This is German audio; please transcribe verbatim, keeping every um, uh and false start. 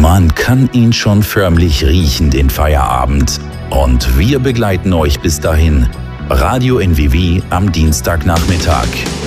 Man kann ihn schon förmlich riechen, den Feierabend. Und wir begleiten euch bis dahin. Radio N W W am Dienstagnachmittag.